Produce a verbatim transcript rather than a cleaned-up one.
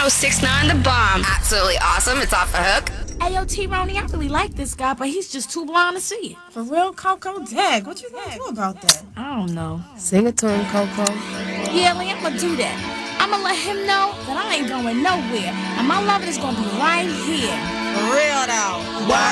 oh six nine The Bomb. Absolutely awesome. It's off the hook. Hey, yo, T-Ronnie, I really like this guy, but he's just too blind to see it. For real, Coco? Dag, what you gonna do about that? I don't know. Sing it to him, Coco. Yeah, Lee, I'm gonna do that. I'm gonna let him know that I ain't going nowhere, and my loving is gonna be right here. For real, though. What?